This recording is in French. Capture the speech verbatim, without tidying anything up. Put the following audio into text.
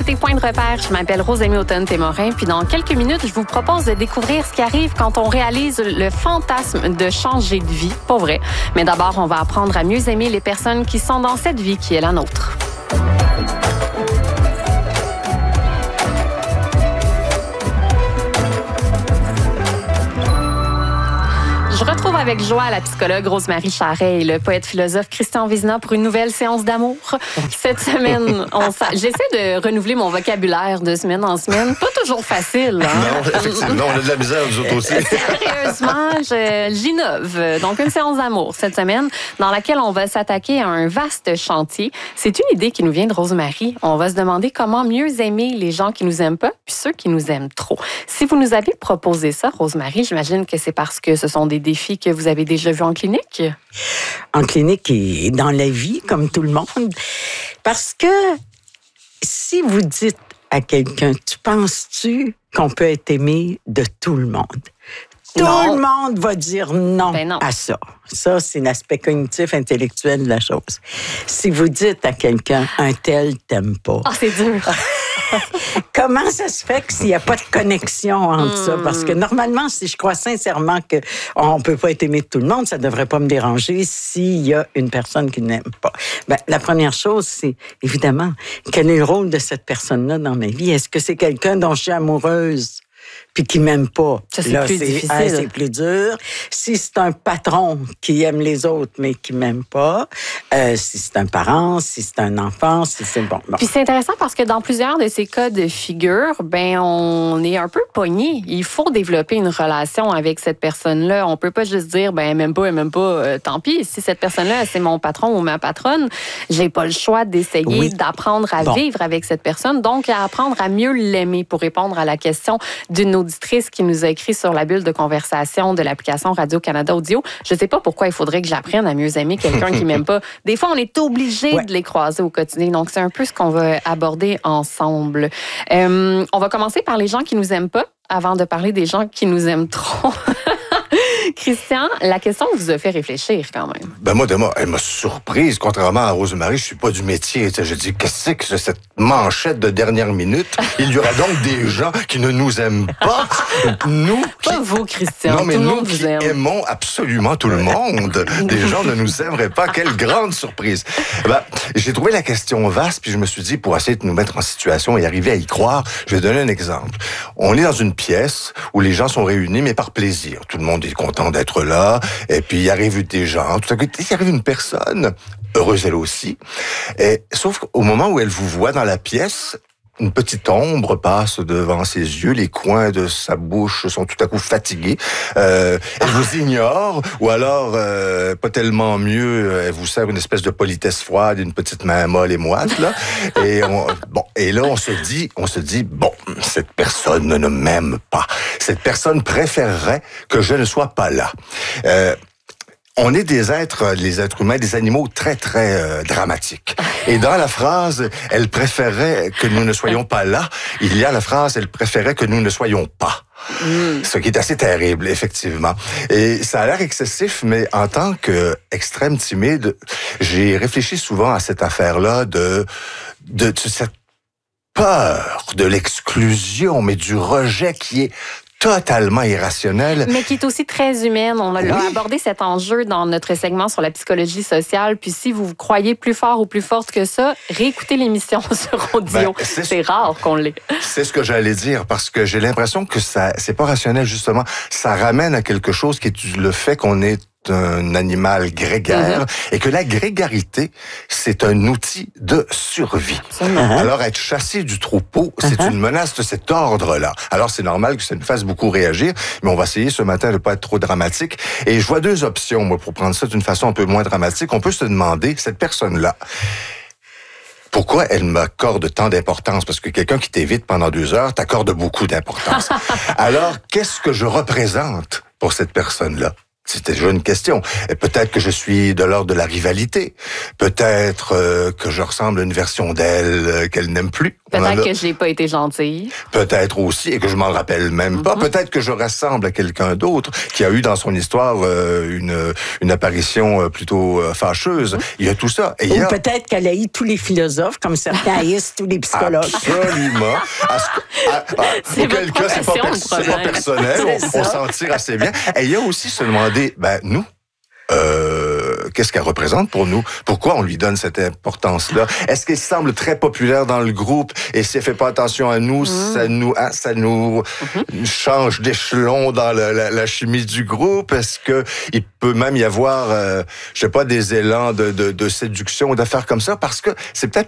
écoutez Point de repère. Je m'appelle Rosemée Automne-Témorin. Puis dans quelques minutes, je vous propose de découvrir ce qui arrive quand on réalise le fantasme de changer de vie. Pas vrai. Mais d'abord, on va apprendre à mieux aimer les personnes qui sont dans cette vie qui est la nôtre. Je retrouve avec joie la psychologue Rose-Marie Charret et le poète-philosophe Christian Vézina pour une nouvelle séance d'amour. Cette semaine, on sa... j'essaie de renouveler mon vocabulaire de semaine en semaine. Pas toujours facile. Hein? Non, effectivement, on a de la misère, nous autres aussi. Sérieusement, je... j'innove. Donc, une séance d'amour cette semaine dans laquelle on va s'attaquer à un vaste chantier. C'est une idée qui nous vient de Rose-Marie. On va se demander comment mieux aimer les gens qui nous aiment pas puis ceux qui nous aiment trop. Si vous nous avez proposé ça, Rose-Marie, j'imagine que c'est parce que ce sont des défis que vous avez déjà vus en clinique? En clinique et dans la vie, comme tout le monde. Parce que si vous dites à quelqu'un, tu penses-tu qu'on peut être aimé de tout le monde? Tout Non. le monde va dire non, Ben non. à ça. Ça, c'est l'aspect cognitif, intellectuel de la chose. Si vous dites à quelqu'un, un tel t'aime pas. Ah, c'est dur. Comment ça se fait que s'il n'y a pas de connexion entre ça? Parce que normalement, si je crois sincèrement qu'on ne peut pas être aimé de tout le monde, ça ne devrait pas me déranger s'il y a une personne qui n'aime pas. Ben, la première chose, c'est évidemment, quel est le rôle de cette personne-là dans ma vie? Est-ce que c'est quelqu'un dont je suis amoureuse? Puis qui m'aime pas. Ça, c'est Là, plus c'est, difficile. ah, c'est plus dur. Si c'est un patron qui aime les autres, mais qui m'aime pas, euh, si c'est un parent, si c'est un enfant, si c'est bon. bon. Puis c'est intéressant parce que dans plusieurs de ces cas de figure, ben on est un peu pogné. Il faut développer une relation avec cette personne-là. On peut pas juste dire, ben elle m'aime pas, elle m'aime pas, euh, tant pis. Si cette personne-là, c'est mon patron ou ma patronne, j'ai pas le choix d'essayer Oui. d'apprendre à Bon. vivre avec cette personne, donc à apprendre à mieux l'aimer pour répondre à la question d'une auditrice qui nous a écrit sur la bulle de conversation de l'application Radio-Canada Audio. Je sais pas pourquoi il faudrait que j'apprenne à mieux aimer quelqu'un qui m'aime pas. Des fois, on est obligé Ouais. de les croiser au quotidien. Donc, c'est un peu ce qu'on va aborder ensemble. Euh, on va commencer par les gens qui nous aiment pas avant de parler des gens qui nous aiment trop. Christian, la question vous a fait réfléchir quand même. Ben moi, Thomas, elle m'a surprise. Contrairement à Rose-Marie, je suis pas du métier. Je dis, qu'est-ce que c'est cette manchette de dernière minute? Il y aura donc des gens qui ne nous aiment pas. Nous qui... Pas vous, Christian. Non, mais tout le nous monde qui vous aime. aimons absolument tout le monde. Des gens ne nous aimeraient pas. Quelle grande surprise. Ben, j'ai trouvé la question vaste, puis je me suis dit, pour essayer de nous mettre en situation et arriver à y croire, je vais donner un exemple. On est dans une pièce où les gens sont réunis, mais par plaisir. Tout le monde est content d'être là, et puis il arrive des gens. Tout à coup, il arrive une personne, heureuse elle aussi, et, sauf qu'au moment où elle vous voit dans la pièce, une petite ombre passe devant ses yeux, les coins de sa bouche sont tout à coup fatigués. Euh, elle vous ignore, ou alors, euh, pas tellement mieux, elle vous sert une espèce de politesse froide, une petite main molle et moite, là. Et on, bon, et là, on se dit, on se dit, bon, cette personne ne m'aime pas. Cette personne préférerait que je ne sois pas là. Euh, On est des êtres, les êtres humains, des animaux très, très euh, dramatiques. Et dans la phrase « elle préférait que nous ne soyons pas là », il y a la phrase « elle préférait que nous ne soyons pas ». Mm. Ce qui est assez terrible, effectivement. Et ça a l'air excessif, mais en tant qu'extrême timide, j'ai réfléchi souvent à cette affaire-là de, de, de cette peur de l'exclusion, mais du rejet qui est totalement irrationnelle. Mais qui est aussi très humaine. On a Oui. abordé cet enjeu dans notre segment sur la psychologie sociale. Puis si vous vous croyez plus fort ou plus forte que ça, réécoutez l'émission sur audio. Ben, c'est c'est rare qu'on l'ait. C'est ce que j'allais dire, parce que j'ai l'impression que ça, c'est pas rationnel, justement. Ça ramène à quelque chose qui est le fait qu'on est un animal grégaire mm-hmm. et que la grégarité, c'est un outil de survie. Uh-huh. Alors, être chassé du troupeau, c'est uh-huh. une menace de cet ordre-là. Alors, c'est normal que ça nous fasse beaucoup réagir, mais on va essayer ce matin de pas être trop dramatique. Et je vois deux options, moi, pour prendre ça d'une façon un peu moins dramatique. On peut se demander, cette personne-là, pourquoi elle m'accorde tant d'importance? Parce que quelqu'un qui t'évite pendant deux heures t'accorde beaucoup d'importance. Alors, qu'est-ce que je représente pour cette personne-là? C'était déjà une question. Et peut-être que je suis de l'ordre de la rivalité. Peut-être euh, que je ressemble à une version d'elle euh, qu'elle n'aime plus Peut-être a... que je n'ai pas été gentille. Peut-être aussi, et que je m'en rappelle même pas. Mm-hmm. Peut-être que je ressemble à quelqu'un d'autre qui a eu dans son histoire euh, une, une apparition plutôt euh, fâcheuse. Mm-hmm. Il y a tout ça. Et Ou il y a... peut-être qu'elle a eu tous les philosophes, comme certains haïssent tous les psychologues. Absolument. À ce... à... À... Auquel cas, c'est pas, per... c'est pas personnel. on, on s'en tire assez bien. Et il y a aussi se demander, ben nous, Euh, qu'est-ce qu'elle représente pour nous? Pourquoi on lui donne cette importance-là? Est-ce qu'elle semble très populaire dans le groupe et si elle fait pas attention à nous, mmh. ça nous, hein, ça nous mmh. change d'échelon dans la, la, la chimie du groupe? Est-ce que il peut même y avoir, euh, je sais pas, des élans de, de, de séduction ou d'affaires comme ça? Parce que c'est peut-être